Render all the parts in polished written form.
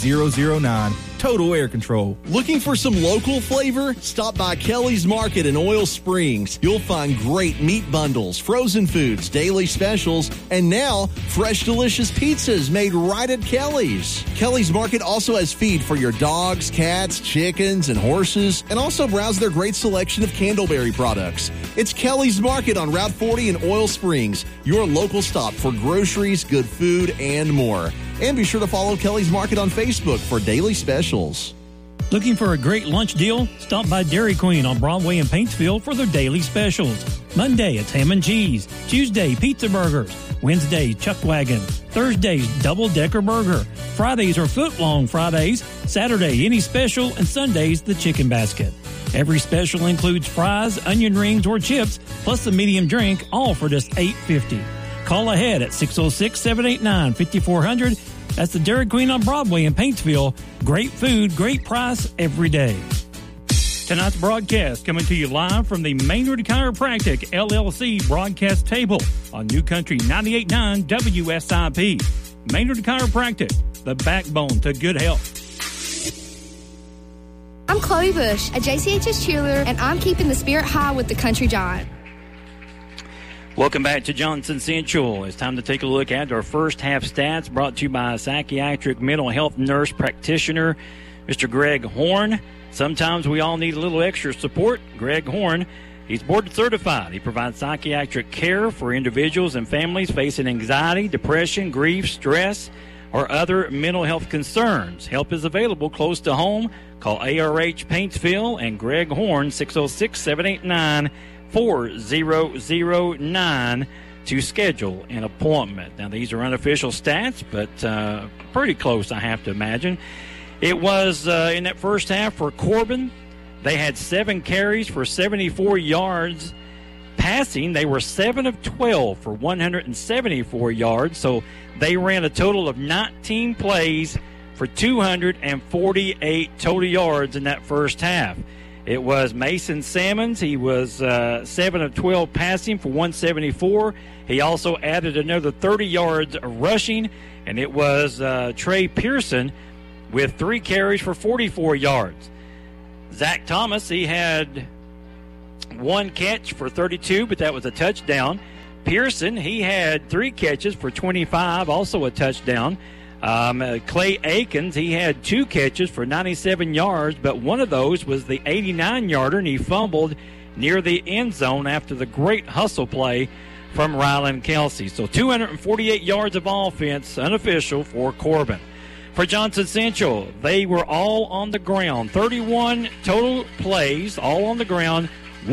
888-888-009. Total Air Control. Looking for some local flavor? Stop by Kelly's Market in Oil Springs. You'll find great meat bundles, frozen foods, daily specials, and now fresh, delicious pizzas made right at Kelly's. Kelly's Market also has feed for your dogs, cats, chickens, and horses, and also browse their great selection of Candleberry products. It's Kelly's Market on Route 40 in Oil Springs, your local stop for groceries, good food, and more. And be sure to follow Kelly's Market on Facebook for daily specials. Looking for a great lunch deal? Stop by Dairy Queen on Broadway in Paintsville for their daily specials. Monday, it's ham and cheese. Tuesday, pizza burgers. Wednesday, chuck wagon. Thursdays, double-decker burger. Fridays are foot-long Fridays. Saturday, any special. And Sundays, the chicken basket. Every special includes fries, onion rings, or chips, plus a medium drink, all for just $8.50. Call ahead at 606-789-5400. That's the Dairy Queen on Broadway in Paintsville. Great food, great price every day. Tonight's broadcast coming to you live from the Maynard Chiropractic LLC broadcast table on New Country 98.9 WSIP. Maynard Chiropractic, the backbone to good health. I'm Chloe Bush, a JCHS cheerleader, and I'm keeping the spirit high with the Country Giant. Welcome back to Johnson Central. It's time to take a look at our first half stats brought to you by a psychiatric mental health nurse practitioner, Mr. Greg Horn. Sometimes we all need a little extra support. Greg Horn, he's board certified. He provides psychiatric care for individuals and families facing anxiety, depression, grief, stress, or other mental health concerns. Help is available close to home. Call ARH Paintsville and Greg Horn, 606-789-4009 to schedule an appointment. Now, these are unofficial stats, but pretty close, I have to imagine. It was in that first half for Corbin. They had 7 carries for 74 yards. Passing, they were 7 of 12 for 174 yards. So they ran a total of 19 plays for 248 total yards in that first half. It was Mason Salmons. He was 7 of 12 passing for 174. He also added another 30 yards rushing, and it was Trey Pearson with 3 carries for 44 yards. Zach Thomas, he had 1 catch for 32, but that was a touchdown. Pearson, he had 3 catches for 25, also a touchdown. Clay Aikens, he had 2 catches for 97 yards, but one of those was the 89-yarder, and he fumbled near the end zone after the great hustle play from Ryland Kelsey. So 248 yards of offense, unofficial, for Corbin. For Johnson Central, they were all on the ground. 31 total plays, all on the ground,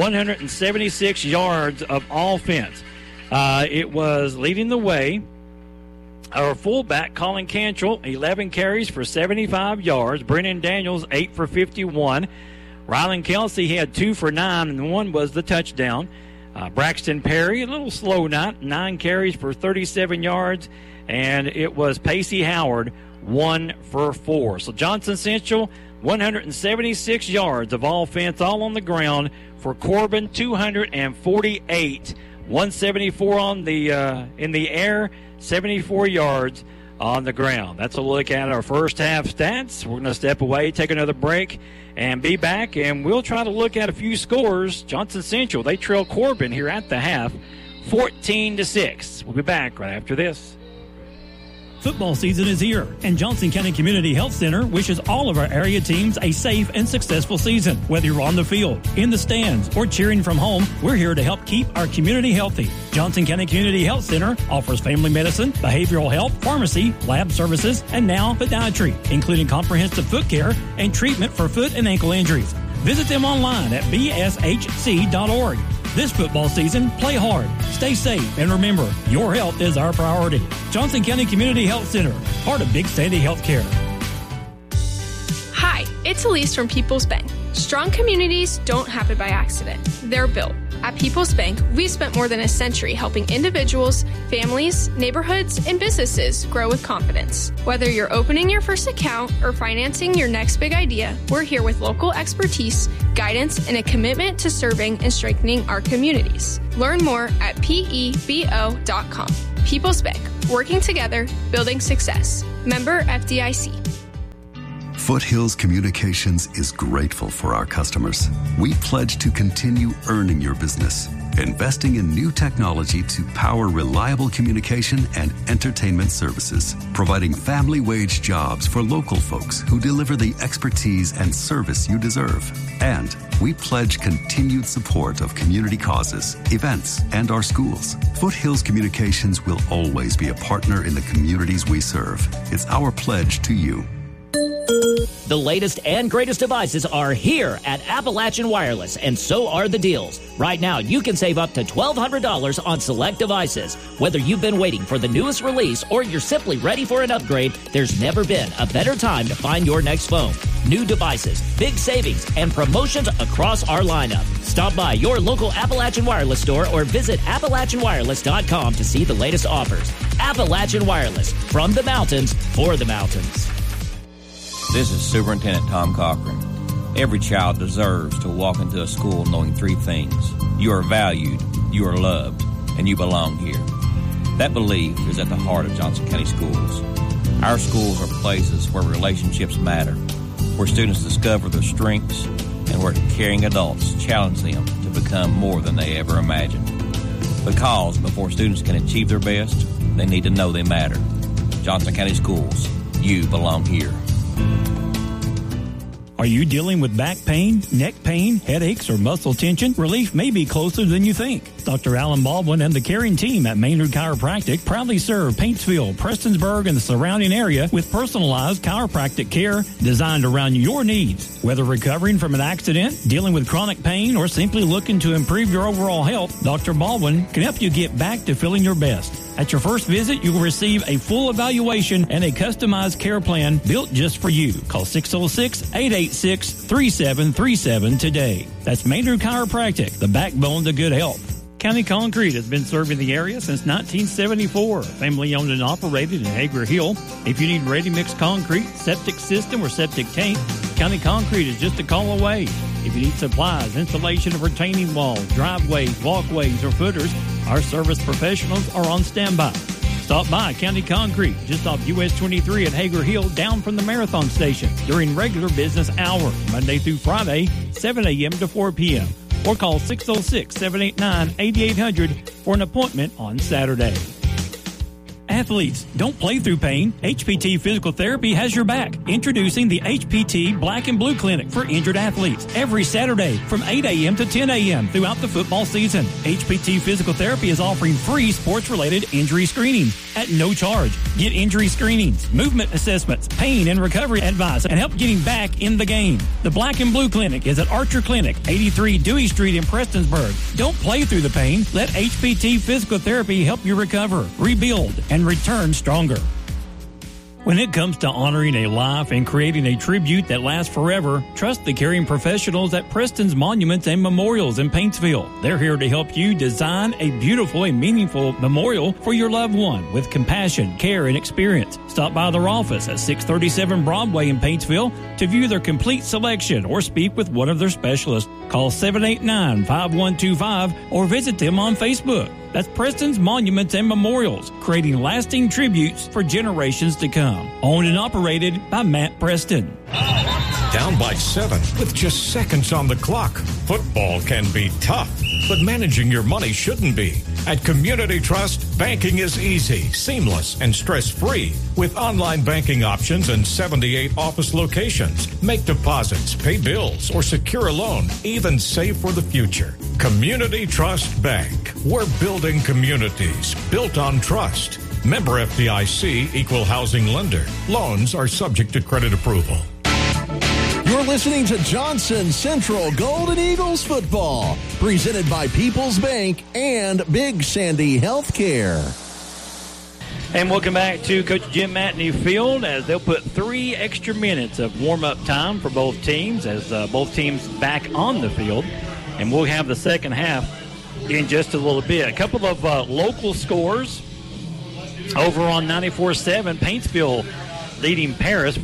176 yards of offense. It was leading the way. Our fullback, Colin Cantrell, 11 carries for 75 yards. Brennan Daniels, 8 for 51. Ryland Kelsey had 2 for 9, and 1 was the touchdown. Braxton Perry, a little slow night, 9 carries for 37 yards. And it was Pacey Howard, 1 for 4. So Johnson Central, 176 yards of offense, all on the ground. For Corbin, 248. 174 on the in the air, 74 yards on the ground. That's a look at our first half stats. We're going to step away, take another break, and be back, and we'll try to look at a few scores. Johnson Central, they trail Corbin here at the half, 14-6. We'll be back right after this. Football season is here, and Johnson County Community Health Center wishes all of our area teams a safe and successful season. Whether you're on the field, in the stands, or cheering from home, we're here to help keep our community healthy. Johnson County Community Health Center offers family medicine, behavioral health, pharmacy, lab services, and now podiatry, including comprehensive foot care and treatment for foot and ankle injuries. Visit them online at bshc.org. This football season, play hard, stay safe, and remember, your health is our priority. Johnson County Community Health Center, part of Big Sandy Healthcare. Hi, it's Elise from People's Bank. Strong communities don't happen by accident. They're built. At People's Bank, we've spent more than a century helping individuals, families, neighborhoods, and businesses grow with confidence. Whether you're opening your first account or financing your next big idea, we're here with local expertise, guidance, and a commitment to serving and strengthening our communities. Learn more at pebo.com. People's Bank, working together, building success. Member FDIC. Foothills Communications is grateful for our customers. We pledge to continue earning your business, investing in new technology to power reliable communication and entertainment services, providing family wage jobs for local folks who deliver the expertise and service you deserve. And we pledge continued support of community causes, events, and our schools. Foothills Communications will always be a partner in the communities we serve. It's our pledge to you. The latest and greatest devices are here at Appalachian Wireless, and so are the deals. Right now, you can save up to $1,200 on select devices. Whether you've been waiting for the newest release or you're simply ready for an upgrade, there's never been a better time to find your next phone. New devices, big savings, and promotions across our lineup. Stop by your local Appalachian Wireless store or visit AppalachianWireless.com to see the latest offers. Appalachian Wireless, from the mountains, for the mountains. This is Superintendent Tom Cochran. Every child deserves to walk into a school knowing three things. You are valued, you are loved, and you belong here. That belief is at the heart of Johnson County Schools. Our schools are places where relationships matter, where students discover their strengths, and where caring adults challenge them to become more than they ever imagined. Because before students can achieve their best, they need to know they matter. Johnson County Schools, you belong here. Are you dealing with back pain, neck pain, headaches, or muscle tension? Relief may be closer than you think. Dr. Alan Baldwin and the caring team at Maynard Chiropractic proudly serve Paintsville, Prestonsburg, and the surrounding area with personalized chiropractic care designed around your needs. Whether recovering from an accident, dealing with chronic pain, or simply looking to improve your overall health, Dr. Baldwin can help you get back to feeling your best. At your first visit, you will receive a full evaluation and a customized care plan built just for you. Call 606-886-3737 today. That's Maynard Chiropractic, the backbone to good health. County Concrete has been serving the area since 1974. Family owned and operated in Hager Hill. If you need ready-mix concrete, septic system, or septic tank, County Concrete is just a call away. If you need supplies, installation of retaining walls, driveways, walkways, or footers, our service professionals are on standby. Stop by County Concrete, just off US 23 at Hager Hill, down from the Marathon Station, during regular business hours, Monday through Friday, 7 a.m. to 4 p.m. Or call 606-789-8800 for an appointment on Saturday. Athletes, don't play through pain. HPT Physical Therapy has your back. Introducing the HPT Black and Blue Clinic for injured athletes every Saturday from 8 a.m. to 10 a.m. throughout the football season. HPT Physical Therapy is offering free sports-related injury screenings at no charge. Get injury screenings, movement assessments, pain and recovery advice, and help getting back in the game. The Black and Blue Clinic is at Archer Clinic, 83 Dewey Street in Prestonsburg. Don't play through the pain. Let HPT Physical Therapy help you recover, rebuild, and return stronger. When it comes to honoring a life and creating a tribute that lasts forever, trust the caring professionals at Preston's Monuments and Memorials in Paintsville. They're here to help you design a beautiful and meaningful memorial for your loved one with compassion, care, and experience. Stop by their office at 637 Broadway in Paintsville to view their complete selection or speak with one of their specialists. Call 789-5125 or visit them on Facebook. That's Preston's Monuments and Memorials, creating lasting tributes for generations to come. Owned and operated by Matt Preston. Down by 7 with just seconds on the clock. Football can be tough, but managing your money shouldn't be. At Community Trust, banking is easy, seamless, and stress-free. With online banking options and 78 office locations, make deposits, pay bills, or secure a loan, even save for the future. Community Trust Bank. We're building communities built on trust. Member FDIC, Equal Housing Lender. Loans are subject to credit approval. You're listening to Johnson Central Golden Eagles football, presented by People's Bank and Big Sandy Healthcare. And welcome back to Coach Jim Matney Field as they'll put 3 extra minutes of warm-up time for both teams as both teams back on the field. And we'll have the second half in just a little bit. A couple of local scores over on 94.7. Paintsville leading Paris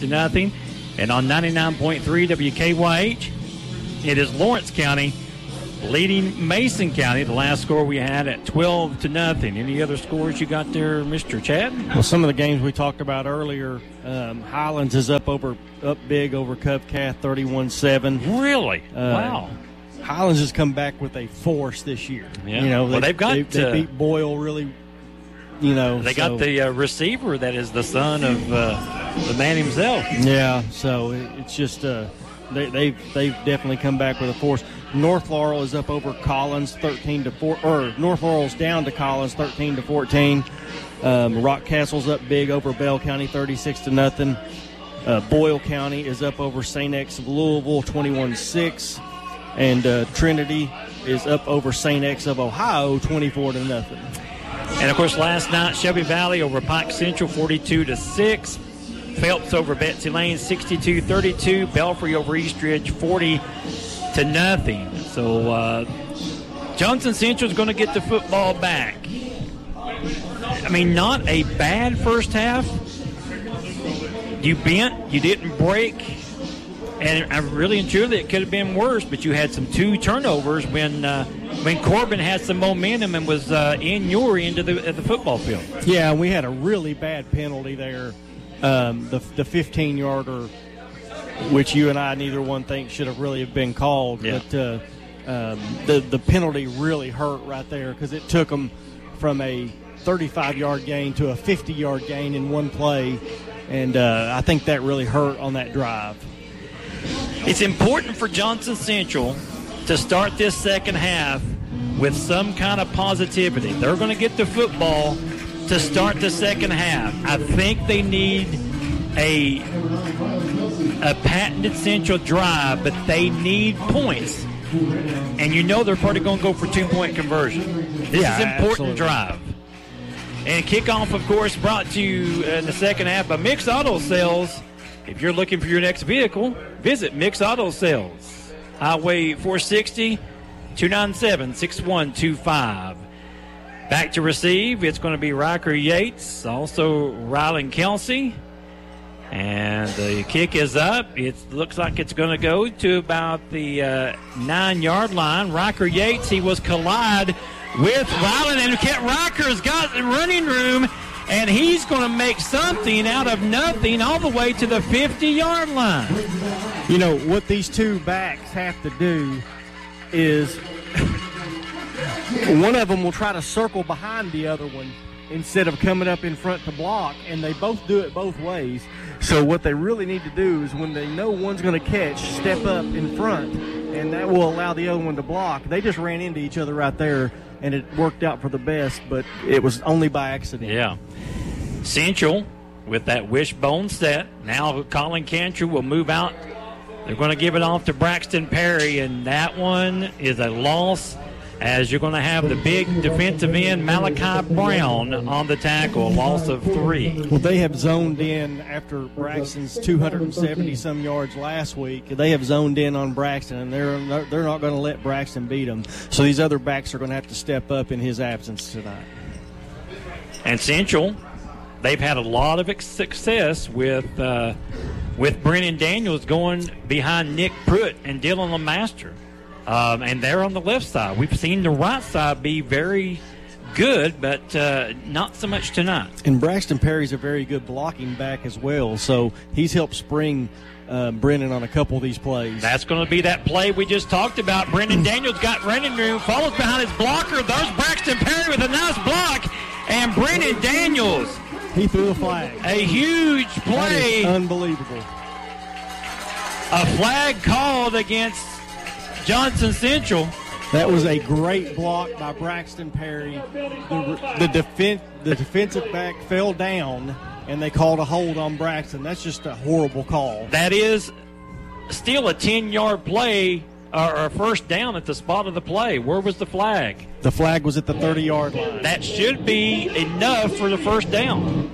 46-0. And on 99.3 WKYH, it is Lawrence County leading Mason County. The last score we had at 12-0. Any other scores you got there, Mr. Chad? Well, some of the games we talked about earlier, Highlands is up big over Covcath, 31-7. Really? Wow. Highlands has come back with a force this year. Yeah. They beat Boyle really. They got the receiver that is the son of the man himself. Yeah, so it's just they've definitely come back with a force. North Laurel is up over Collins 13-4, or North Laurel's down to Collins 13-14. Rockcastle's up big over Bell County 36-0. Boyle County is up over St. X of Louisville 21-6, and Trinity is up over St. X of Ohio 24-0. And, of course, last night, Shelby Valley over Pike Central, 42-6. Phelps over Betsy Lane, 62-32. Belfry over Eastridge, 40-0. So, Johnson Central is going to get the football back. I mean, not a bad first half. You bent, you didn't break. And really and truly, it could have been worse, but you had some 2 turnovers when Corbin had some momentum and was in your end of the football field. Yeah, we had a really bad penalty there, the 15-yarder, which you and I neither one think should have really have been called. Yeah. But the penalty really hurt right there because it took them from a 35-yard gain to a 50-yard gain in one play, and I think that really hurt on that drive. It's important for Johnson Central to start this second half with some kind of positivity. They're going to get the football to start the second half. I think they need a patented Central drive, but they need points. And they're probably going to go for 2-point conversion. This is an important drive. And kickoff, of course, brought to you in the second half by Mix Auto Sales. If you're looking for your next vehicle, visit Mix Auto Sales. Highway 460, 297-6125. Back to receive, it's going to be Riker Yates, also Rylan Kelsey. And the kick is up. It looks like it's going to go to about the 9-yard line. Riker Yates, he was collide with Rylan, and Riker's got the running room. And he's going to make something out of nothing all the way to the 50-yard line. What these two backs have to do is one of them will try to circle behind the other one instead of coming up in front to block, and they both do it both ways. So what they really need to do is when they know one's going to catch, step up in front, and that will allow the other one to block. They just ran into each other right there, and it worked out for the best, but it was only by accident. Yeah. Central with that wishbone set. Now Colin Cantrell will move out. They're going to give it off to Braxton Perry, and that one is a loss as you're going to have the big defensive end Malachi Brown on the tackle, a loss of 3. Well, they have zoned in after Braxton's 270-some yards last week. They have zoned in on Braxton, and they're not going to let Braxton beat them. So these other backs are going to have to step up in his absence tonight. And Central, they've had a lot of success with Brennan Daniels going behind Nick Pruitt and Dylan LeMaster. And they're on the left side. We've seen the right side be very good, but not so much tonight. And Braxton Perry's a very good blocking back as well, so he's helped spring Brennan on a couple of these plays. That's going to be that play we just talked about. Brennan Daniels got running room, follows behind his blocker. There's Braxton Perry with a nice block, and Brennan Daniels. He threw a flag. A huge play. Unbelievable. A flag called against Johnson Central. That was a great block by Braxton Perry. The defensive back fell down, and they called a hold on Braxton. That's just a horrible call. That is still a 10-yard play or a first down at the spot of the play. Where was the flag? The flag was at the 30-yard line. That should be enough for the first down.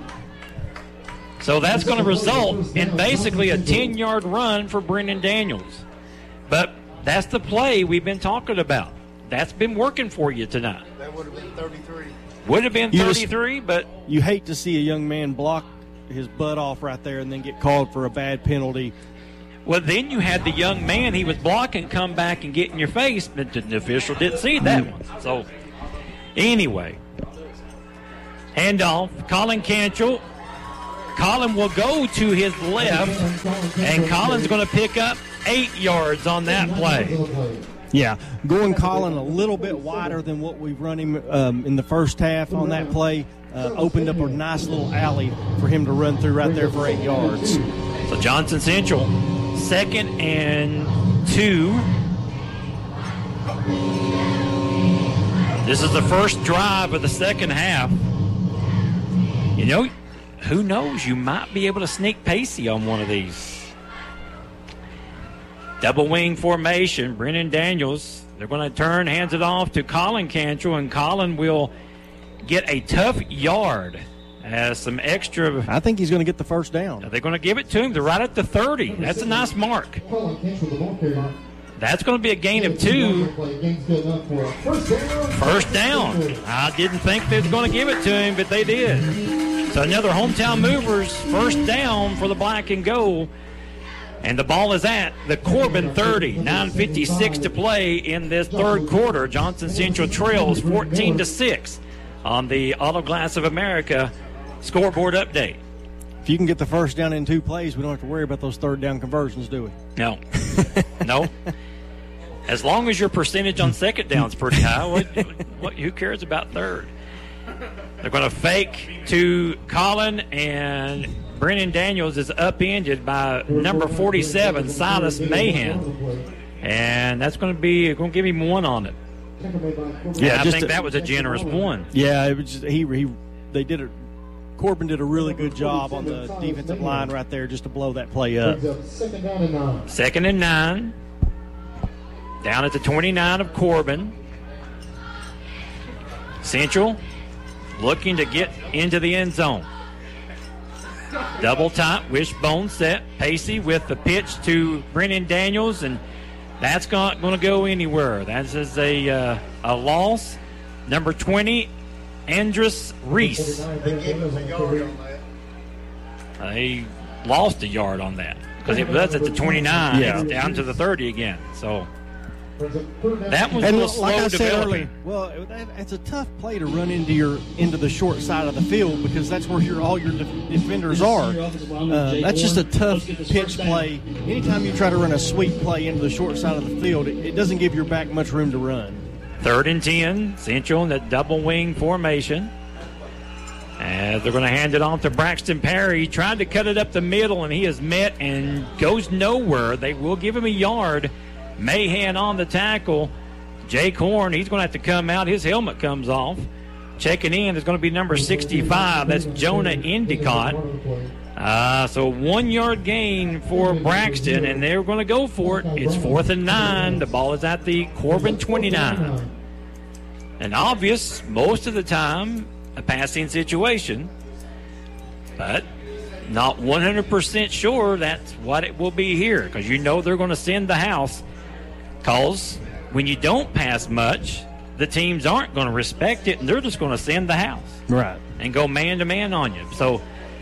So that's going to result in basically a 10-yard run for Brennan Daniels. But that's the play we've been talking about. That's been working for you tonight. That would have been 33. Would have been 33, but you hate to see a young man block his butt off right there and then get called for a bad penalty Well, then you had the young man he was blocking come back and get in your face, but the official didn't see that one. So, anyway, handoff, Colin Cantrell. Colin will go to his left, and Colin's going to pick up 8 yards on that play. Yeah, going Colin a little bit wider than what we've run him in the first half on that play opened up a nice little alley for him to run through right there for 8 yards. So Johnson Central, 2nd and 2. This is the first drive of the second half. You know, who knows? You might be able to sneak Pacey on one of these. Double wing formation. Brennan Daniels. They're going to turn, hands it off to Colin Cantrell, and Colin will get a tough yard as some extra. I think he's going to get the first down. They're going to give it to him. They're right at the 30. That's a nice mark. That's going to be a gain of 2. First down. I didn't think they were going to give it to him, but they did. So another hometown movers first down for the black and gold. And the ball is at the Corbin 30. 9:56 to play in this third quarter. Johnson Central trails 14-6 on the Auto Glass of America scoreboard update. If you can get the first down in 2 plays, we don't have to worry about those third down conversions, do we? No. No. As long as your percentage on second down is pretty high, who cares about third? They're going to fake to Colin, and Brennan Daniels is upended by number 47, Silas Mahan. And that's going to give him 1 on it. Yeah, I think that was a generous 1. Yeah, it was just, they did it. Corbin did a really good job on the defensive line right there just to blow that play up. 2nd and 9. Down at the 29 of Corbin. Central looking to get into the end zone. Double top, wishbone set. Pacey with the pitch to Brennan Daniels, and that's not going to go anywhere. That is a loss. Number 20, Andrus Reese. They gave us a yard on that. They lost a yard on that because it was at the 29. Yeah. It's down to the 30 again. So that was a and little slow like I said developing. earlier, well, it's a tough play to run into the short side of the field because that's where all your defenders are. That's just a tough pitch play. Anytime you try to run a sweep play into the short side of the field, it doesn't give your back much room to run. 3rd and 10, Central in the double wing formation. And they're going to hand it off to Braxton Perry. He tried to cut it up the middle, and he is met and goes nowhere. They will give him a yard. Mahan on the tackle. Jake Horn, he's going to have to come out. His helmet comes off. Checking in is going to be number 65. That's Jonah Endicott. So 1 yard gain for Braxton, and they're going to go for it. It's 4th and 9. The ball is at the Corbin 29. An obvious, most of the time, a passing situation, but not 100% sure that's what it will be here because you know they're going to send the house. Because when you don't pass much, the teams aren't going to respect it, and they're just going to send the house. Right. And go man-to-man on you. So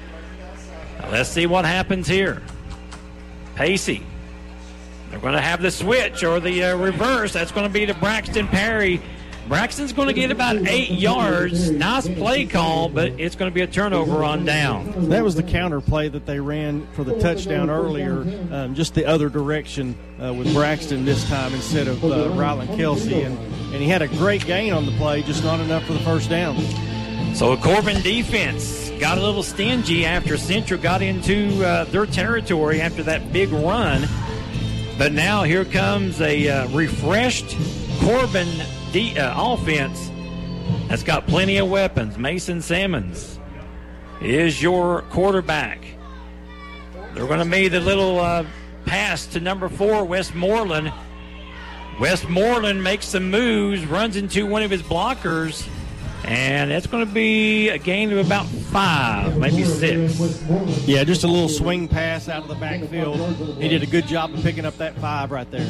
let's see what happens here. Pacey. They're going to have the switch or the reverse. That's going to be to Braxton Perry. Braxton's going to get about 8 yards. Nice play call, but it's going to be a turnover on down. That was the counter play that they ran for the touchdown earlier, just the other direction with Braxton this time instead of Ryland Kelsey. And he had a great gain on the play, just not enough for the first down. So a Corbin defense got a little stingy after Central got into their territory after that big run. But now here comes a refreshed Corbin offense that's got plenty of weapons. Mason Simmons is your quarterback. They're going to make the little pass to number 4, Westmoreland. Westmoreland makes some moves, runs into one of his blockers, and that's going to be a gain of about 5, maybe 6. Yeah, just a little swing pass out of the backfield. He did a good job of picking up that 5 right there.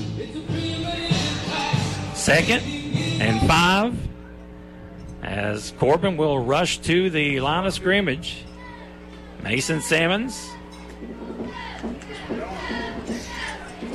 2nd and 5 as Corbin will rush to the line of scrimmage. Mason Simmons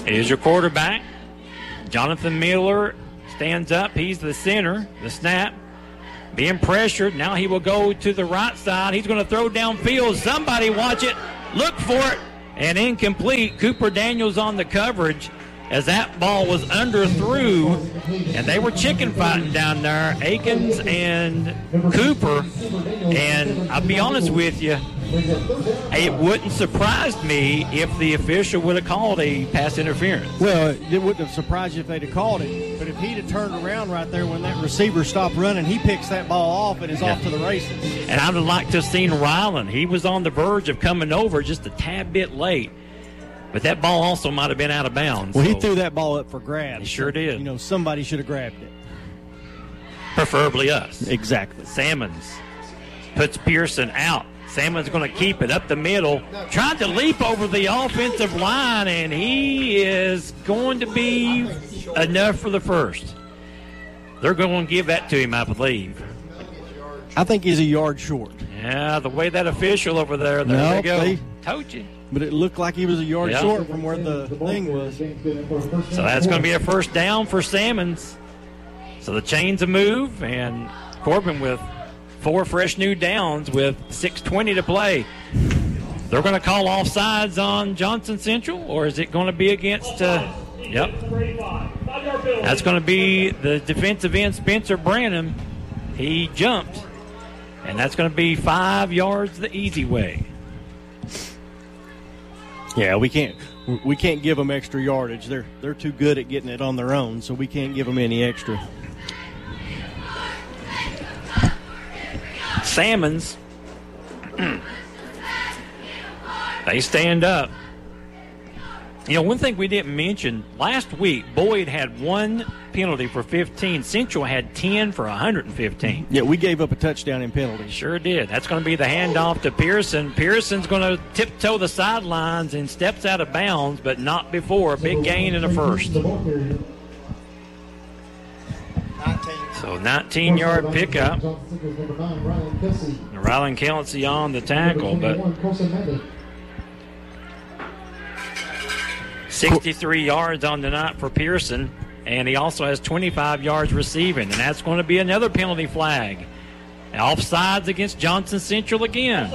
Here's your quarterback. Jonathan Miller stands up. He's the center. The snap. Being pressured. Now he will go to the right side. He's going to throw downfield. Somebody watch it. Look for it. And incomplete. Cooper Daniels on the coverage as that ball was underthrew. And they were chicken fighting down there. Akins and Cooper. And I'll be honest with you, it wouldn't surprise me if the official would have called a pass interference. Well, it wouldn't have surprised you if they'd have called it. But if he'd have turned around right there when that receiver stopped running, he picks that ball off and is off to the races. And I would like to have seen Ryland. He was on the verge of coming over just a tad bit late. But that ball also might have been out of bounds. Well, he threw that ball up for grabs. He sure did. You know, somebody should have grabbed it. Preferably us. Exactly. Sammons puts Pearson out. Sammons going to keep it up the middle. Tried to leap over the offensive line, and he is going to be enough for the first. They're going to give that to him, I believe. I think he's a yard short. Yeah, the way that official over there, they go. Told you. But it looked like he was a yard short from where the thing was. So that's going to be a first down for Sammons. So the chains a move, and Corbin with 4 fresh new downs with 6:20 to play. They're going to call offsides on Johnson Central, or is it going to be against yep. That's going to be the defensive end, Spencer Branham. He jumped, and that's going to be 5 yards the easy way. Yeah, we can't give them extra yardage. They're too good at getting it on their own, so we can't give them any extra. Sammons, they stand up. You know, one thing we didn't mention, last week, Boyd had 1 penalty for 15. Central had 10 for 115. Yeah, we gave up a touchdown in penalties. Sure did. That's going to be the handoff to Pearson. Pearson's going to tiptoe the sidelines and steps out of bounds, but not before. A big gain in the first. So 19-yard pickup. Ryland Kelsey on the tackle, but 63 yards on the night for Pearson, and he also has 25 yards receiving, and that's going to be another penalty flag. Offsides against Johnson Central again.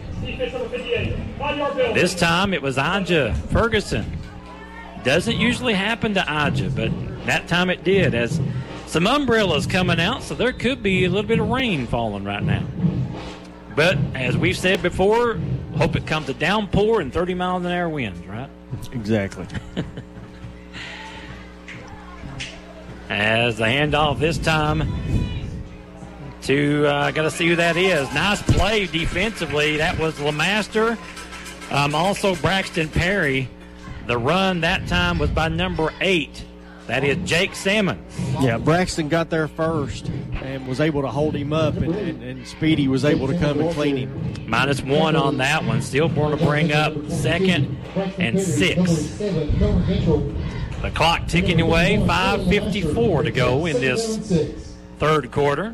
This time it was Ija Ferguson. Doesn't usually happen to Ija, but that time it did, as some umbrellas coming out, so there could be a little bit of rain falling right now. But as we've said before, hope it comes a downpour and 30-mile-an-hour winds, right? Exactly. As the handoff this time to, got to see who that is. Nice play defensively. That was LeMaster. Also Braxton Perry. The run that time was by number 8. That is Jake Sammons. Yeah, Braxton got there first and was able to hold him up, and Speedy was able to come and clean him. -1 on that one. Still going to bring up 2nd and 6. The clock ticking away. 5:54 to go in this third quarter.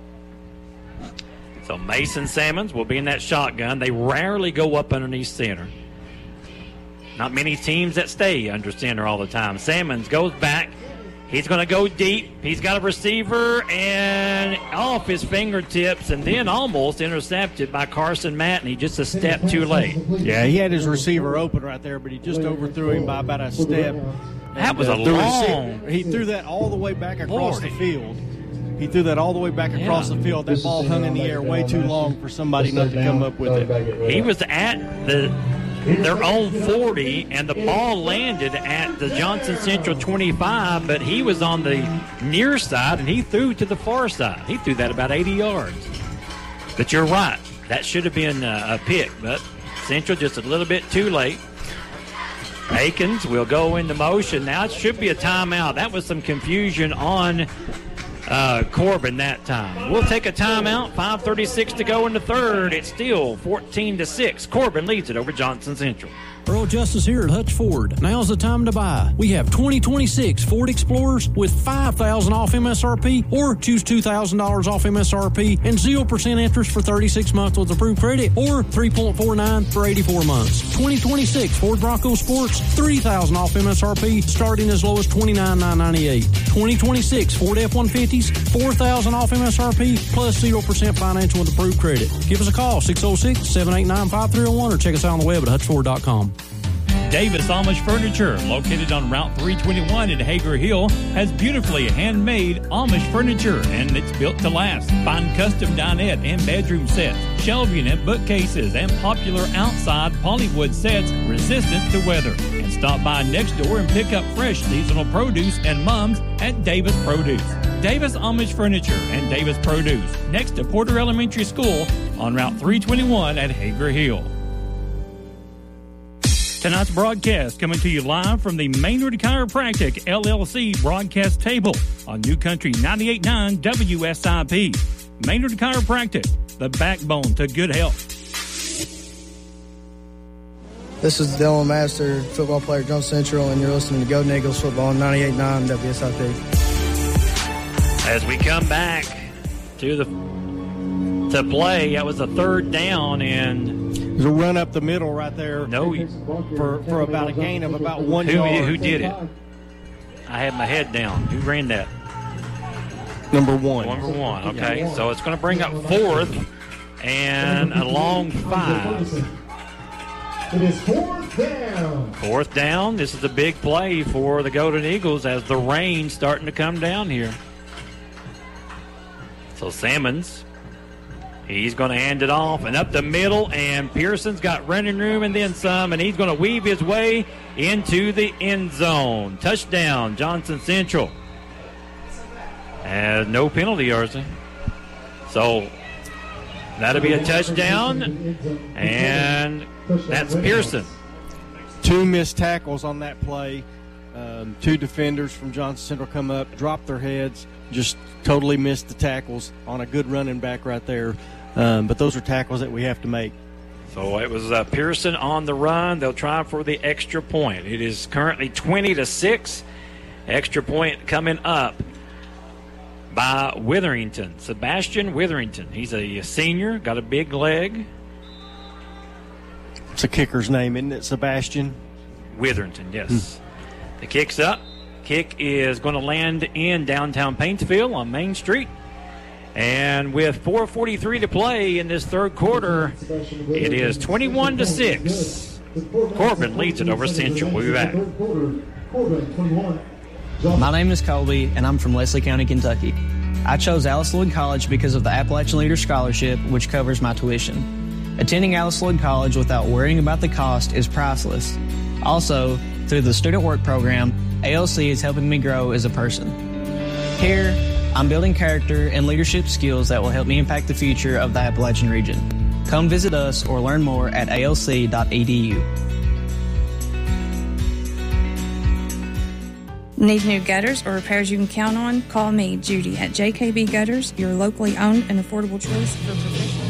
So Mason Sammons will be in that shotgun. They rarely go up underneath center. Not many teams that stay under center all the time. Sammons goes back. He's going to go deep. He's got a receiver and off his fingertips, and then almost intercepted by Carson Matt, and he just a step too late. Yeah, he had his receiver open right there, but he just overthrew him by about a step. That was a long. He threw that all the way back across the field. He threw that all the way back across the field. That ball hung in the air way too long for somebody not to come up with it. He was at their own 40, and the ball landed at the Johnson Central 25, but he was on the near side, and he threw to the far side. He threw that about 80 yards. But you're right. That should have been a pick, but Central just a little bit too late. Akins will go into motion. Now it should be a timeout. That was some confusion on Corbin that time. We'll take a timeout. 5:36 to go in the third. It's still 14-6. Corbin leads it over Johnson Central. Earl Justice here at Hutch Ford. Now's the time to buy. We have 2026 Ford Explorers with $5,000 off MSRP, or choose $2,000 off MSRP and 0% interest for 36 months with approved credit, or 3.49 for 84 months. 2026 Ford Bronco Sports, $3,000 off MSRP, starting as low as $29,998. 2026 Ford F-150s, $4,000 off MSRP, plus 0% financial with approved credit. Give us a call, 606-789-5301, or check us out on the web at hutchford.com. Davis Amish Furniture, located on Route 321 in Hager Hill, has beautifully handmade Amish furniture, and it's built to last. Find custom dinette and bedroom sets, shelving and bookcases, and popular outside polywood sets resistant to weather. And stop by next door and pick up fresh seasonal produce and mums at Davis Produce. Davis Amish Furniture and Davis Produce, next to Porter Elementary School on Route 321 at Hager Hill. Tonight's broadcast coming to you live from the Maynard Chiropractic LLC broadcast table on New Country 98.9 WSIP. Maynard Chiropractic, the backbone to good health. This is Dylan Master, football player at Johnson Central, and you're listening to Golden Eagles football on 98.9 WSIP. As we come back to play, that was a third down, and there's a run up the middle right there. No, for about a gain of about 1 yard. Who did it? I had my head down. Who ran that? Number one. Okay, so it's going to bring up fourth and a long 5. It is fourth down. Fourth down. This is a big play for the Golden Eagles as the rain's starting to come down here. So Sammons, he's going to hand it off and up the middle, and Pearson's got running room and then some, and he's going to weave his way into the end zone. Touchdown, Johnson Central. And no penalty yards. So that'll be a touchdown, and that's Pearson. 2 missed tackles on that play. 2 defenders from Johnson Central come up, drop their heads, just totally missed the tackles on a good running back right there. But those are tackles that we have to make. So it was Pearson on the run. They'll try for the extra point. It is currently 20-6. Extra point coming up by Witherington. Sebastian Witherington. He's a senior, got a big leg. It's a kicker's name, isn't it, Sebastian? Witherington, yes. The kick's up. Kick is going to land in downtown Paintsville on Main Street. And with 4:43 to play in this third quarter, it is 21-6. Corbin leads it over Central. We'll be back. My name is Colby, and I'm from Leslie County, Kentucky. I chose Alice Lloyd College because of the Appalachian Leader Scholarship, which covers my tuition. Attending Alice Lloyd College without worrying about the cost is priceless. Also, through the Student Work Program, ALC is helping me grow as a person. Here, I'm building character and leadership skills that will help me impact the future of the Appalachian region. Come visit us or learn more at alc.edu. Need new gutters or repairs you can count on? Call me, Judy, at JKB Gutters, your locally owned and affordable choice for professional.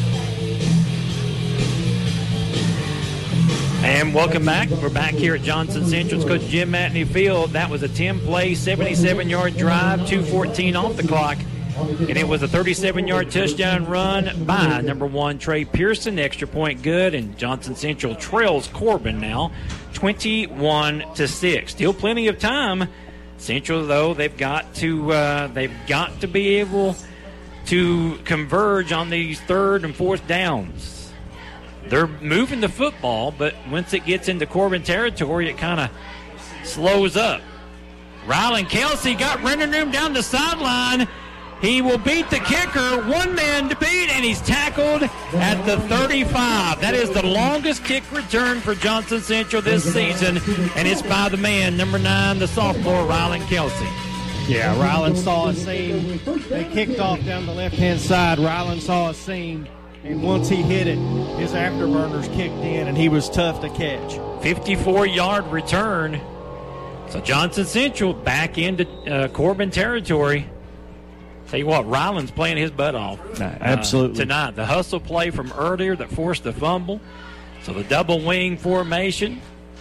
And welcome back. We're back here at Johnson Central's Coach Jim Matney Field. That was a 10-play, 77-yard drive, 2:14 off the clock. And it was a 37-yard touchdown run by number 1, Trey Pearson. Extra point good, and Johnson Central trails Corbin now 21-6. Still plenty of time. Central, though, they've got to be able to converge on these third and fourth downs. They're moving the football, but once it gets into Corbin territory, it kind of slows up. Rylan Kelsey got running room down the sideline. He will beat the kicker, one man to beat, and he's tackled at the 35. That is the longest kick return for Johnson Central this season, and it's by the man, number 9, the sophomore, Rylan Kelsey. Yeah, Rylan saw a seam. They kicked off down the left-hand side. Rylan saw a seam, and once he hit it, his afterburners kicked in, and he was tough to catch. 54-yard return. So Johnson Central back into Corbin territory. Tell you what, Ryland's playing his butt off. Absolutely. Tonight. The hustle play from earlier that forced the fumble. So the double wing formation.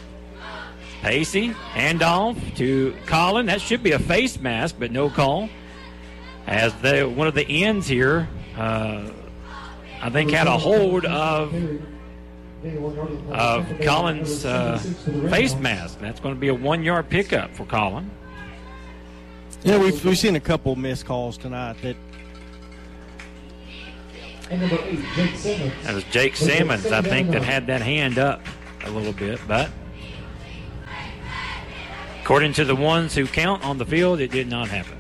Pacey, handoff to Colin. That should be a face mask, but no call. As one of the ends here, I think, had a hold of Colin's face mask. That's going to be a 1-yard pickup for Colin. Yeah, we've seen a couple missed calls tonight. That was Jake Simmons, I think, that had that hand up a little bit, but according to the ones who count on the field, it did not happen.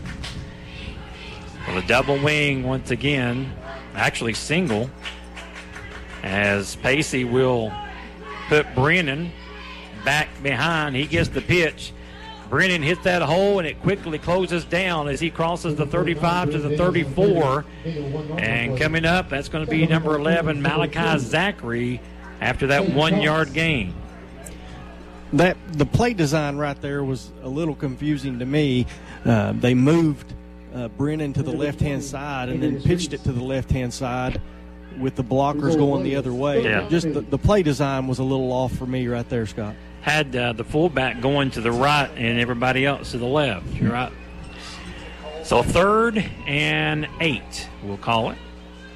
Well, the double wing once again, actually single, as Pacey will put Brennan back behind. He gets the pitch. Brennan hits that hole, and it quickly closes down as he crosses the 35 to the 34. And coming up, that's going to be number 11, Malachi Zachary, after that 1-yard gain. The play design right there was a little confusing to me. They moved Brennan to the left-hand side and then pitched it to the left-hand side with the blockers going the other way. Yeah. Just the play design was a little off for me right there, Scott. Had the fullback going to the right and everybody else to the left. You're right. So 3rd and 8, we'll call it.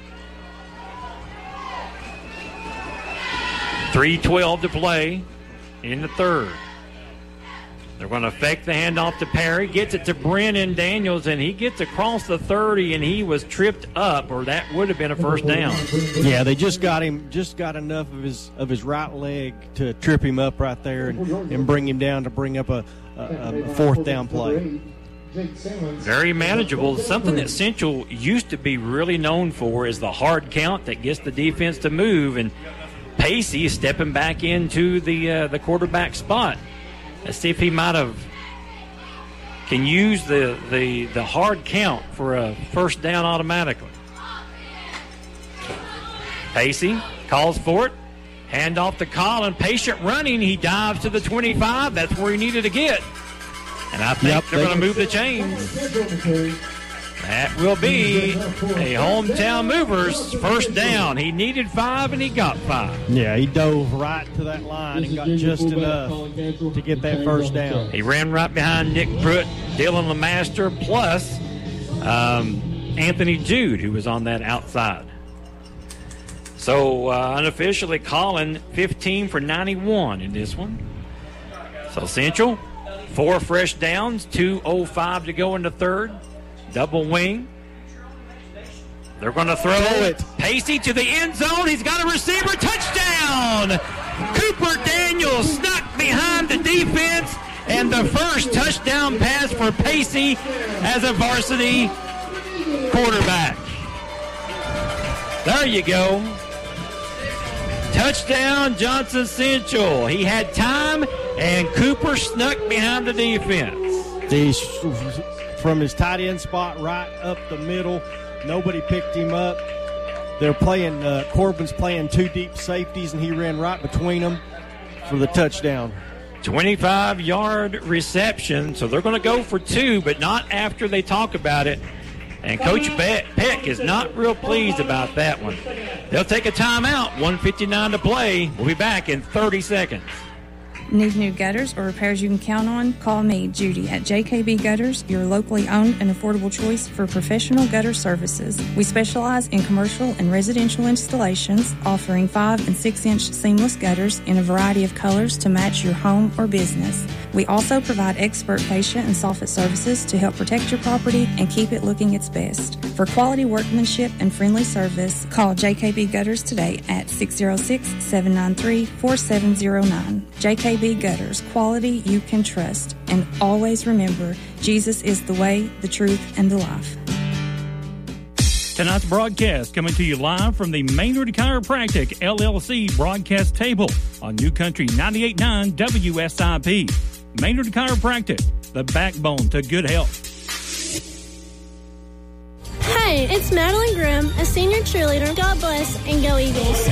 3:12 to play in the 3rd. They're going to fake the handoff to Perry, gets it to Brennan Daniels, and he gets across the 30, and he was tripped up, or that would have been a first down. Yeah, they just got enough of his right leg to trip him up right there and bring him down to bring up a 4th down play. Very manageable. Something that Central used to be really known for is the hard count that gets the defense to move, and Pacey is stepping back into the quarterback spot. Let's see if he can use the hard count for a first down automatically. Pacey calls for it. Hand off to Colin. Patient running. He dives to the 25. That's where he needed to get. And I think they're going to move the chains. That will be a hometown mover's first down. He needed 5, and he got 5. Yeah, he dove right to that line and got just enough to get that first down. He ran right behind Nick Pruitt, Dylan LeMaster, plus Anthony Jude, who was on that outside. So unofficially, Colin 15 for 91 in this one. So Central, 4 fresh downs, 2:05 to go in the 3rd. Double wing. They're going to throw it. Pacey to the end zone. He's got a receiver. Touchdown! Cooper Daniels snuck behind the defense, and the first touchdown pass for Pacey as a varsity quarterback. There you go. Touchdown, Johnson Central. He had time, and Cooper snuck behind the defense. From his tight end spot right up the middle. Nobody picked him up. They're playing, Corbin's playing 2 deep safeties, and he ran right between them for the touchdown. 25-yard reception, so they're going to go for 2, but not after they talk about it. And Coach Peck is not real pleased about that one. They'll take a timeout, 1:59 to play. We'll be back in 30 seconds. Need new gutters or repairs you can count on? Call me, Judy, at JKB Gutters, your locally owned and affordable choice for professional gutter services. We specialize in commercial and residential installations, offering 5- and 6-inch seamless gutters in a variety of colors to match your home or business. We also provide expert patient and soffit services to help protect your property and keep it looking its best. For quality workmanship and friendly service, call JKB Gutters today at 606-793-4709. JKB Gutters, quality you can trust. And always remember, Jesus is the way, the truth, and the life. Tonight's broadcast coming to you live from the Maynard Chiropractic LLC broadcast table on New Country 98.9 WSIP. Maynard Chiropractic, the backbone to good health. Hey, it's Madeline Grimm, a senior cheerleader. God bless and go Eagles.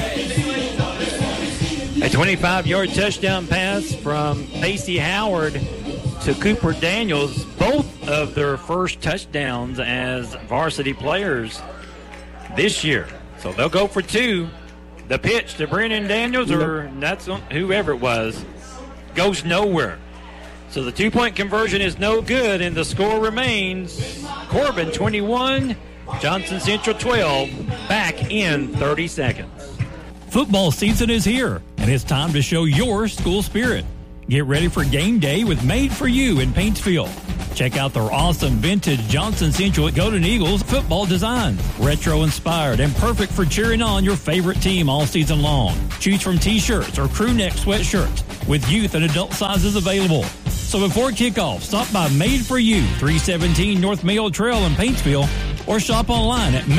A 25-yard touchdown pass from Pacey Howard to Cooper Daniels. Both of their first touchdowns as varsity players this year. So they'll go for 2. The pitch to Brennan Daniels, or that's whoever it was. goes nowhere. So the 2-point conversion is no good, and the score remains Corbin 21, Johnson Central 12, back in 30 seconds. Football season is here, and it's time to show your school spirit. Get ready for game day with Made For You in Paintsville. Check out their awesome vintage Johnson Central Golden Eagles football designs. Retro-inspired and perfect for cheering on your favorite team all season long. Choose from T-shirts or crew neck sweatshirts with youth and adult sizes available. So before kickoff, stop by Made For You, 317 North Mayo Trail in Paintsville, or shop online at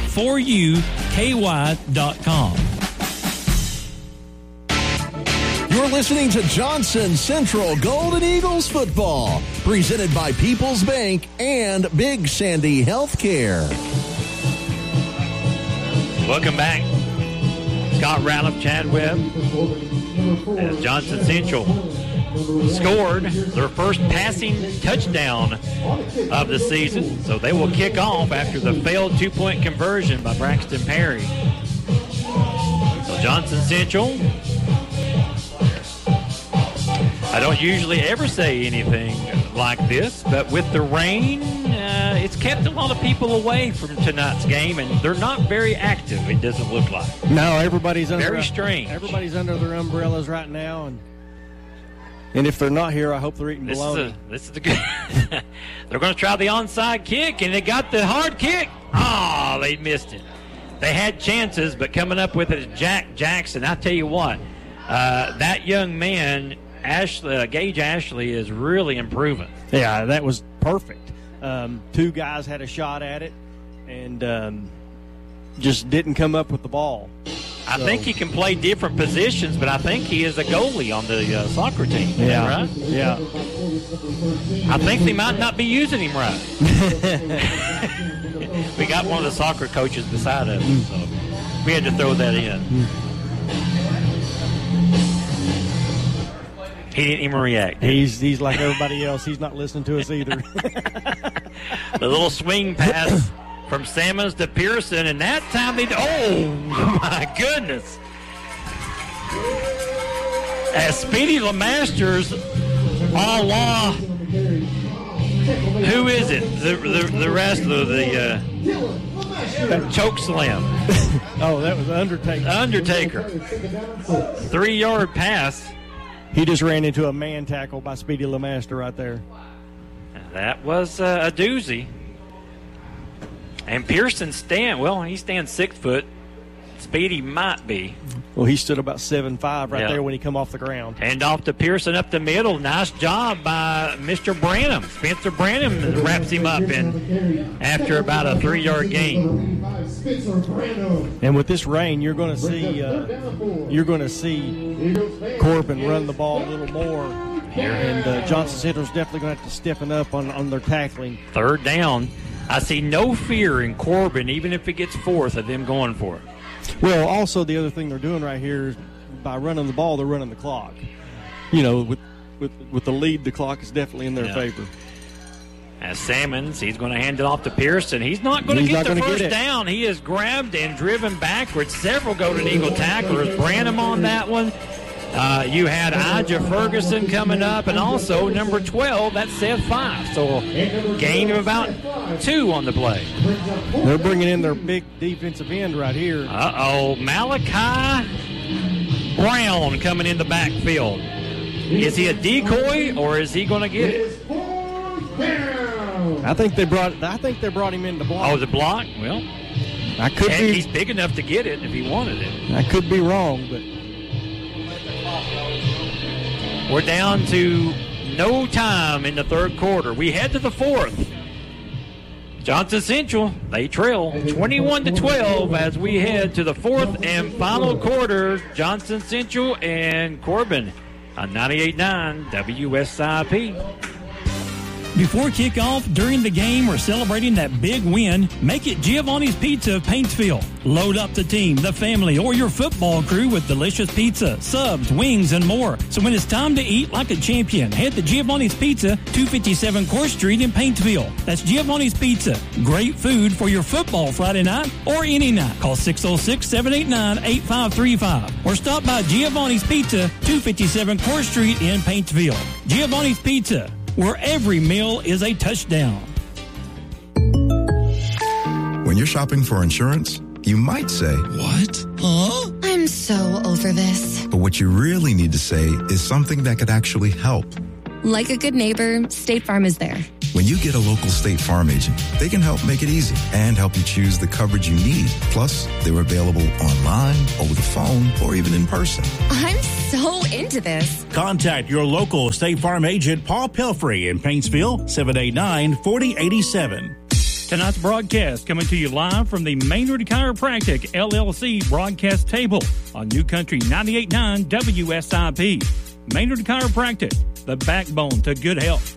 madeforyouky.com. You're listening to Johnson Central Golden Eagles football, presented by People's Bank and Big Sandy Healthcare. Welcome back. Scott Ratliff, Chad Webb, as Johnson Central scored their first passing touchdown of the season. So they will kick off after the failed 2-point conversion by Braxton Perry. So Johnson Central, I don't usually ever say anything like this, but with the rain, it's kept a lot of people away from tonight's game, and they're not very active, it doesn't look like. No, everybody's under very strange. Everybody's under their umbrellas right now, and if they're not here, I hope they're eating bologna. This is the good. They're going to try the onside kick, and they got the hard kick. Oh, they missed it. They had chances, but coming up with it is Jack Jackson. I tell you what, that young man, Gage Ashley, is really improving. Yeah, that was perfect. 2 guys had a shot at it and just didn't come up with the ball. I think he can play different positions, but I think he is a goalie on the soccer team. Yeah, right? Yeah. I think they might not be using him right. We got one of the soccer coaches beside us, so we had to throw that in. He didn't even react. He's like everybody else. He's not listening to us either. The little swing pass from Sammons to Pearson, and that time oh my goodness! As Speedy LeMasters, a la, who is it? The wrestler, the choke slam. Oh, that was Undertaker. Undertaker. 3-yard pass. He just ran into a man tackle by Speedy LeMaster right there. That was a doozy. And Pearson he stands 6 foot. Speedy might be. Well, he stood about 7'5" right there when he come off the ground. Hand off to Pearson up the middle. Nice job by Mr. Branham. Spencer Branham wraps him up in after about a 3-yard gain. And with this rain, you're going to see Corbin run the ball a little more. And Johnson Central's definitely going to have to stiffen up on their tackling. 3rd down. I see no fear in Corbin, even if it gets 4th, of them going for it. Well, also the other thing they're doing right here is by running the ball, they're running the clock. You know, with the lead, the clock is definitely in their favor. As Sammons, he's going to hand it off to Pearson. He's not going to get the first down. He is grabbed and driven backwards. Several Golden Eagle tacklers. Branham on that one. You had Ija Ferguson coming up, and also number 12, that's Seth 5. So gain of about 2 on the play. They're bringing in their big defensive end right here. Malachi Brown coming in the backfield. Is he a decoy, or is he going to get it? I think they brought him in to block. Oh, the block? Well, he's big enough to get it if he wanted it. I could be wrong, but we're down to no time in the 3rd quarter. We head to the 4th. Johnson Central, they trail 21-12 as we head to the 4th and final quarter. Johnson Central and Corbin on 98.9 WSIP. Before kickoff, during the game, or celebrating that big win, make it Giovanni's Pizza of Paintsville. Load up the team, the family, or your football crew with delicious pizza, subs, wings, and more. So when it's time to eat like a champion, head to Giovanni's Pizza, 257 Court Street in Paintsville. That's Giovanni's Pizza. Great food for your football Friday night or any night. Call 606-789-8535 or stop by Giovanni's Pizza, 257 Court Street in Paintsville. Giovanni's Pizza, where every meal is a touchdown. When you're shopping for insurance, you might say, "What? Huh?" I'm so over this. But what you really need to say is something that could actually help. Like a good neighbor, State Farm is there. When you get a local State Farm agent, they can help make it easy and help you choose the coverage you need. Plus, they're available online, over the phone, or even in person. I'm so into this. Contact your local State Farm agent, Paul Pelfrey in Paintsville, 789-4087. Tonight's broadcast coming to you live from the Maynard Chiropractic LLC broadcast table on New Country 98.9 WSIP. Maynard Chiropractic, the backbone to good health.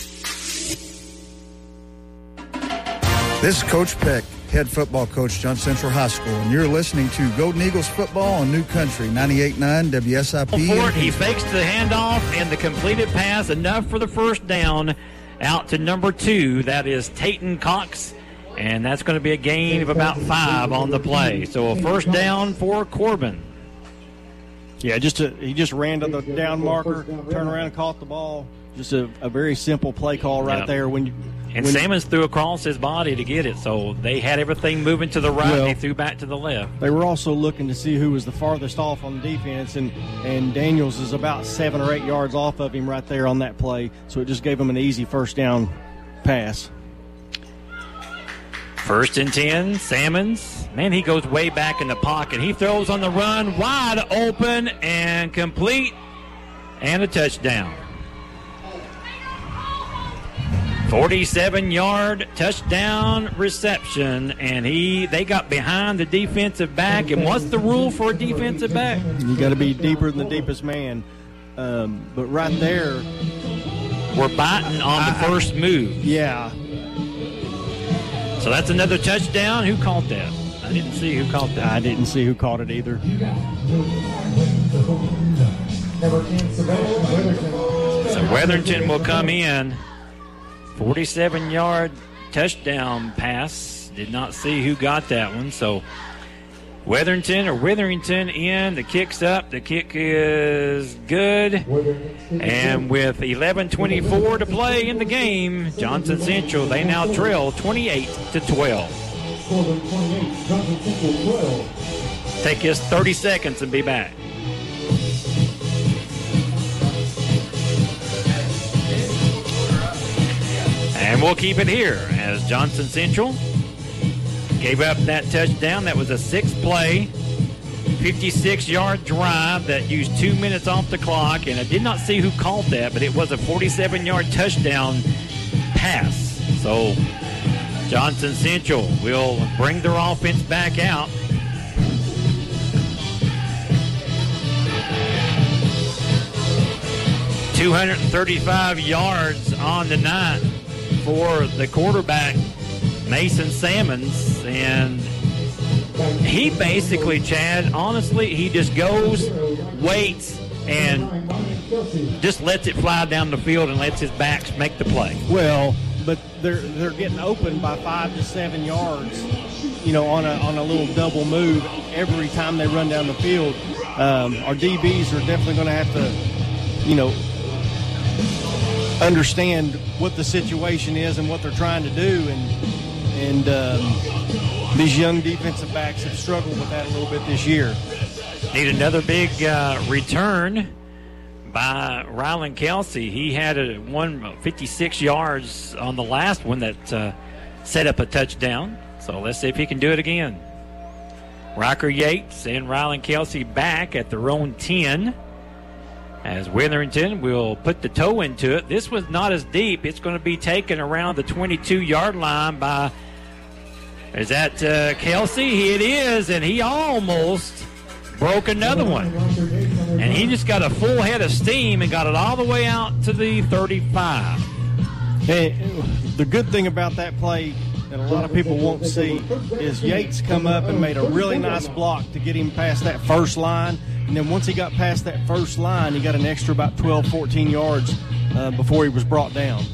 This is Coach Peck, head football coach, Johnson Central High School, and you're listening to Golden Eagles football on New Country 98.9 WSIP. He fakes the handoff and the completed pass, enough for the first down, out to number 2. That is Tayton Cox, and that's going to be a gain of about 5 on the play. So a first down for Corbin. Yeah, he just ran to the down marker, turned around and caught the ball. Just a very simple play call right there. And Sammons threw across his body to get it, so they had everything moving to the right. They threw back to the left. They were also looking to see who was the farthest off on the defense, and Daniels is about 7 or 8 yards off of him right there on that play, so it just gave him an easy first down pass. First and 10, Sammons. Man, he goes way back in the pocket. He throws on the run, wide open and complete, and a touchdown. 47-yard touchdown reception, and they got behind the defensive back. And what's the rule for a defensive back? You got to be deeper than the deepest man. But right there, we're biting on the first move. Yeah. So that's another touchdown. Who caught that? I didn't see who caught that. I didn't see who caught it either. So Weatherington will come in. 47-yard touchdown pass. Did not see who got that one. So Witherington in. The kick's up. The kick is good. And with 11:24 to play in the game, Johnson Central, they now trail 28-12. Take us 30 seconds and be back. And we'll keep it here as Johnson Central gave up that touchdown. That was a 6-play, 56-yard drive that used 2 minutes off the clock. And I did not see who called that, but it was a 47-yard touchdown pass. So Johnson Central will bring their offense back out. .235 yards on the night for the quarterback, Mason Sammons. And he basically, Chad, honestly, he just goes, waits, and just lets it fly down the field and lets his backs make the play. Well, but they're getting open by 5 to 7 yards, on a little double move every time they run down the field. Our DBs are definitely going to have to, understand what the situation is and what they're trying to do, and these young defensive backs have struggled with that a little bit this year. Need another big return by Rylan Kelsey. He had 56 yards on the last one that set up a touchdown. So let's see if he can do it again. Rocker Yates and Rylan Kelsey back at their own 10. As Witherington will put the toe into it. This was not as deep. It's going to be taken around the 22-yard line by, is that Kelsey? It is, and he almost broke another one. And he just got a full head of steam and got it all the way out to the 35. And the good thing about that play that a lot of people won't see is Yates come up and made a really nice block to get him past that first line. And then once he got past that first line, he got an extra about 12, 14 yards before he was brought down.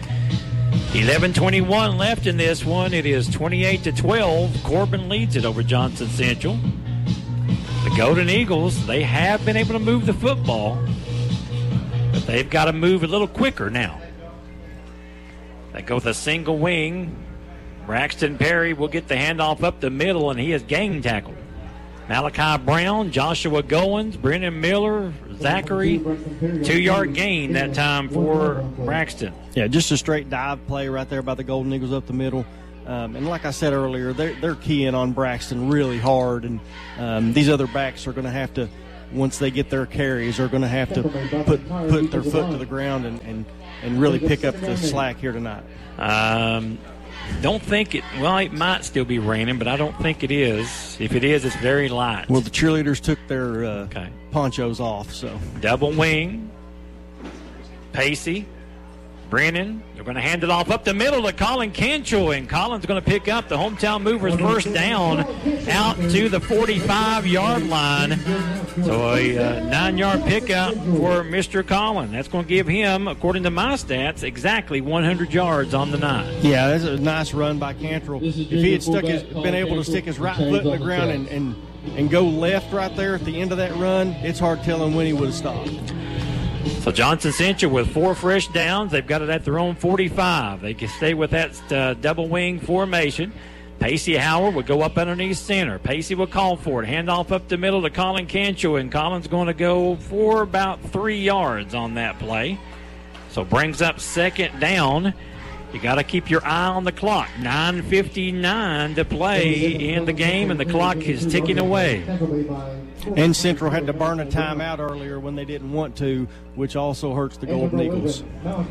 11:21 left in this one. It is 28-12. Corbin leads it over Johnson Central. The Golden Eagles, they have been able to move the football, but they've got to move a little quicker now. They go with a single wing. Braxton Perry will get the handoff up the middle, and he is gang tackled. Malachi Brown, Joshua Goins, Brennan Miller, Zachary, 2-yard gain that time for Braxton. Yeah, just a straight dive play right there by the Golden Eagles up the middle. And like I said earlier, they're keying on Braxton really hard, and these other backs are going to have to, once they get their carries, are going to have to put their foot to the ground and really pick up the slack here tonight. Don't think it might still be raining, but I don't think it is. If it is, it's very light. Well, the cheerleaders took their ponchos off. So double wing, Pacey, Brennan. They're going to hand it off up the middle to Colin Cantrell, and Colin's going to pick up the hometown movers first down out to the 45-yard line. So a 9-yard pickup for Mr. Colin. That's going to give him, according to my stats, exactly 100 yards on the night. Yeah, that's a nice run by Cantrell. If he had been able to stick his right foot in the ground and go left right there at the end of that run, it's hard telling when he would have stopped. So Johnson Central with 4 fresh downs. They've got it at their own 45. They can stay with that double wing formation. Pacey Howard would go up underneath center. Pacey will call for it. Handoff up the middle to Colin Cantrell, and Colin's going to go for about 3 yards on that play. So brings up second down. You got to keep your eye on the clock. 9:59 to play in the game, and the clock is ticking away. And Central had to burn a timeout earlier when they didn't want to, which also hurts the Golden Eagles.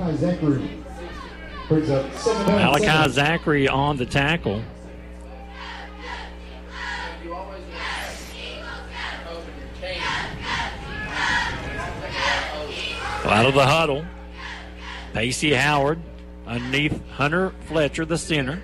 Malachi Zachary on the tackle. Out of the huddle, Pacey Howard underneath Hunter Fletcher, the center.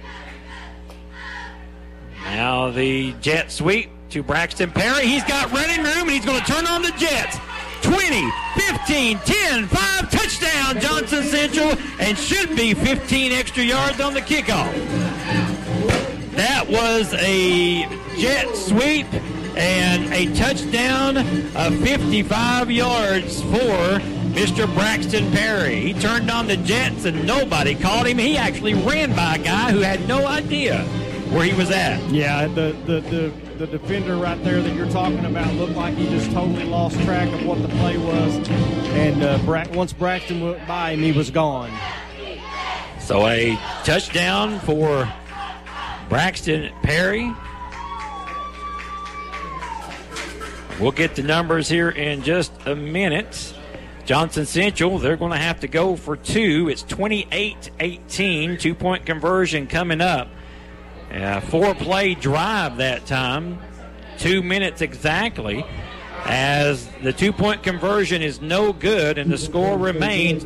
Now the jet sweep to Braxton Perry. He's got running room, and he's going to turn on the Jets. 20, 15, 10, 5, touchdown, Johnson Central, and should be 15 extra yards on the kickoff. That was a jet sweep and a touchdown of 55 yards for Mr. Braxton Perry. He turned on the Jets, and nobody caught him. He actually ran by a guy who had no idea where he was at. Yeah, the defender right there that you're talking about looked like he just totally lost track of what the play was. And once Braxton went by him, he was gone. So a touchdown for Braxton Perry. We'll get the numbers here in just a minute. Johnson Central, they're going to have to go for 2. It's 28-18, 2-point conversion coming up. 4-play drive that time, 2 minutes exactly, as the 2-point conversion is no good, and the score remains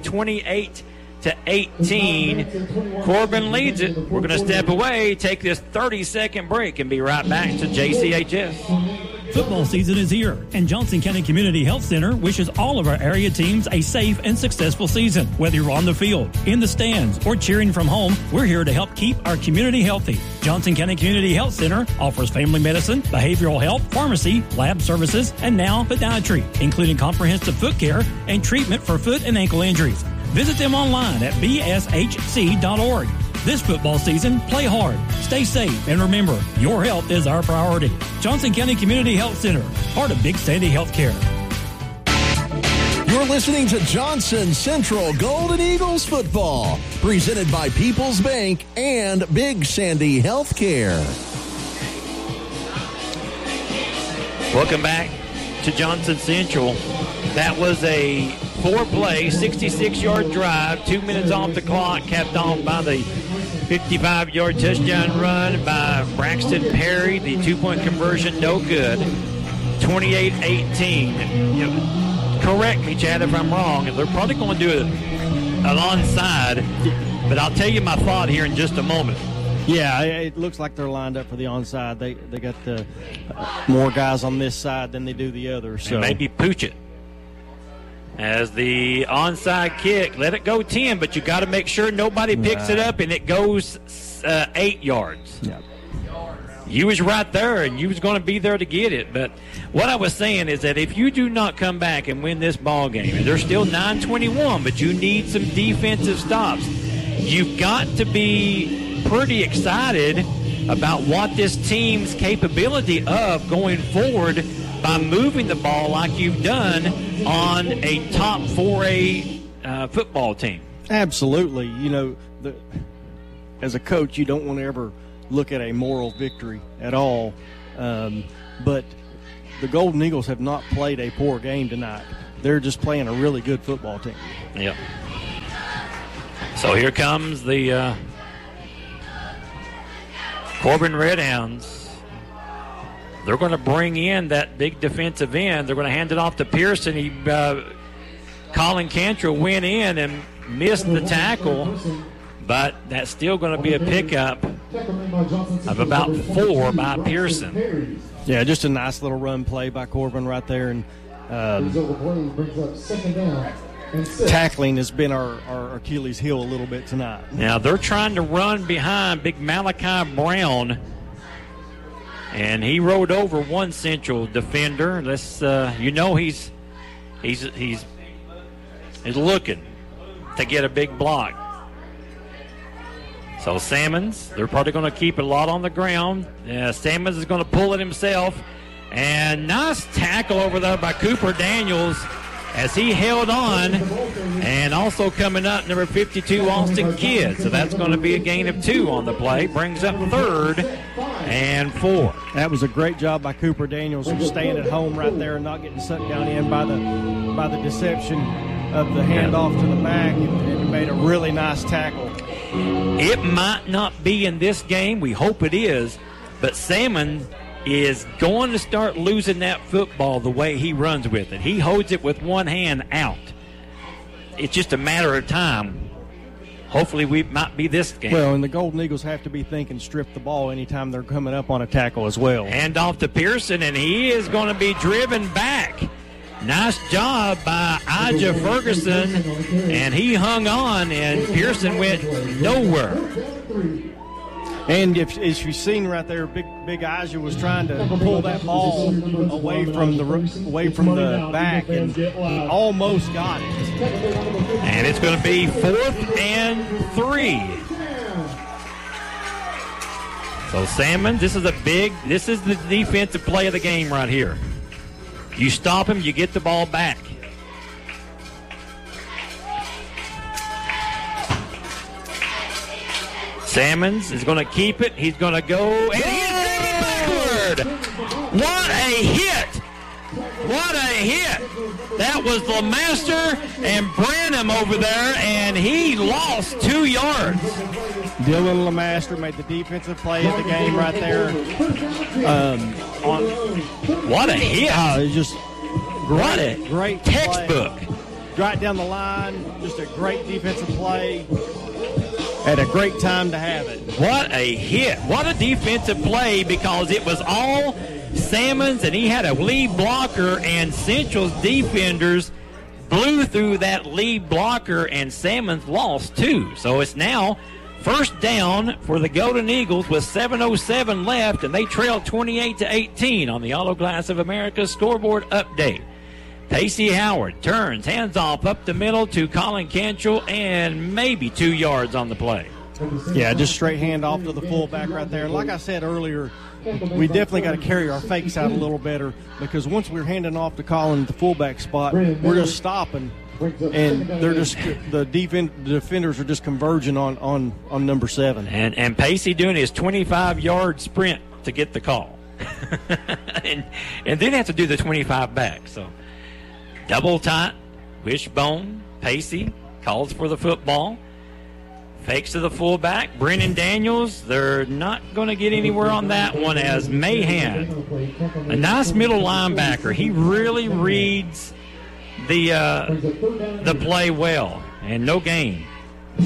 28-18. Corbin leads it. We're going to step away, take this 30-second break, and be right back to JCHS. Football season is here, and Johnson County Community Health Center wishes all of our area teams a safe and successful season. Whether you're on the field, in the stands, or cheering from home, we're here to help keep our community healthy. Johnson County Community Health Center offers family medicine, behavioral health, pharmacy, lab services, and now podiatry, including comprehensive foot care and treatment for foot and ankle injuries. Visit them online at bshc.org. This football season, play hard, stay safe, and remember, your health is our priority. Johnson County Community Health Center, part of Big Sandy Healthcare. You're listening to Johnson Central Golden Eagles football, presented by People's Bank and Big Sandy Healthcare. Welcome back to Johnson Central. That was a 4-play, 66-yard drive, 2 minutes off the clock, capped off by the 55-yard touchdown run by Braxton Perry. The 2-point conversion, no good. 28-18. Correct me, Chad, if I'm wrong. They're probably going to do an onside. But I'll tell you my thought here in just a moment. Yeah, it looks like they're lined up for the onside. They got the more guys on this side than they do the other. So and maybe pooch it as the onside kick. Let it go 10, but you got to make sure nobody picks it up and it goes 8 yards. Yeah. You was right there, and you was going to be there to get it. But what I was saying is that if you do not come back and win this ball game, and there's still 9:21, but you need some defensive stops, you've got to be pretty excited about what this team's capability of going forward by moving the ball like you've done on a top 4A football team. Absolutely. You know, as a coach, you don't want to ever look at a moral victory at all. But the Golden Eagles have not played a poor game tonight. They're just playing a really good football team. Yep. So here comes the Corbin Redhounds. They're going to bring in that big defensive end. They're going to hand it off to Pearson. Colin Cantrell went in and missed the tackle, but that's still going to be a pickup of about 4 by Pearson. Yeah, just a nice little run play by Corbin right there. And tackling has been our Achilles heel a little bit tonight. Now they're trying to run behind big Malachi Brown, and he rode over one Central defender. Let's he's looking to get a big block. So Sammons, they're probably going to keep a lot on the ground. Sammons is going to pull it himself, and nice tackle over there by Cooper Daniels as he held on, and also coming up, number 52, Austin Kidd. So that's going to be a gain of 2 on the play. Brings up 3rd and 4. That was a great job by Cooper Daniels, who's staying at home right there and not getting sucked down in by the deception of the handoff to the back, and made a really nice tackle. It might not be in this game. We hope it is. But Salmon is going to start losing that football the way he runs with it. He holds it with one hand out. It's just a matter of time. Hopefully we might be this game. Well, and the Golden Eagles have to be thinking strip the ball anytime they're coming up on a tackle as well. Hand off to Pearson, and he is going to be driven back. Nice job by Ija Ferguson, and he hung on, and Pearson went nowhere. And as you've seen right there, Big Ija was trying to pull that ball away from the back, and almost got it. And it's going to be 4th and 3. So Salmon, this is the defensive play of the game right here. You stop him, you get the ball back. Sammons is going to keep it. He's going to go, and he's going backward. What a hit! What a hit! That was LeMaster and Branham over there, and he lost 2 yards. Dylan LeMaster made the defensive play of the game right there. What a hit! It's just great textbook. Play. Right down the line, just a great defensive play. At a great time to have it. What a hit. What a defensive play, because it was all Sammons, and he had a lead blocker, and Central's defenders blew through that lead blocker, and Sammons lost 2. So it's now first down for the Golden Eagles with 7:07 left, and they trail 28-18 on the Auto Glass of America scoreboard update. Pacey Howard turns, hands off up the middle to Colin Cantrell, and maybe 2 yards on the play. Yeah, just straight hand off to the fullback right there. And like I said earlier, we definitely got to carry our fakes out a little better, because once we're handing off to Colin the fullback spot, we're just stopping, and they're just the defenders are just converging on number 7. And Pacey doing his 25-yard sprint to get the call, and then have to do the 25 back. So. Double tight, wishbone, Pacey calls for the football. Fakes to the fullback, Brennan Daniels. They're not going to get anywhere on that one, as Mahan, a nice middle linebacker. He really reads the play well, and no gain.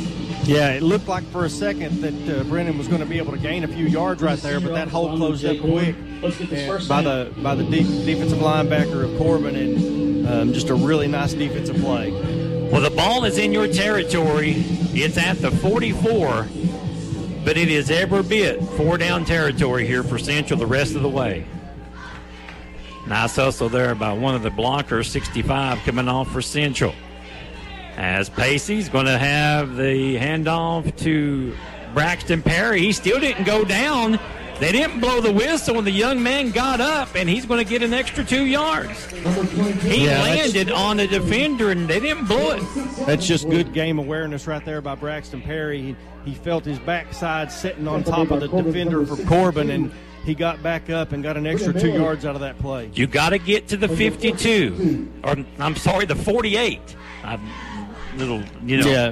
Yeah, it looked like for a second that Brennan was going to be able to gain a few yards right there, but that hole closed up quick by the defensive linebacker of Corbin, and just a really nice defensive play. Well, the ball is in your territory. It's at the 44, but it is every bit 4-down territory here for Central the rest of the way. Nice hustle there by one of the blockers, 65, coming off for Central. As Pacey's going to have the handoff to Braxton Perry. He still didn't go down. They didn't blow the whistle, and the young man got up, and he's going to get an extra 2 yards. He landed on the defender, and they didn't blow it. That's just good game awareness right there by Braxton Perry. He felt his backside sitting on top of the defender for Corbin, and he got back up and got an extra 2 yards out of that play. You got to get to the 52, or I'm sorry, the 48. Yeah,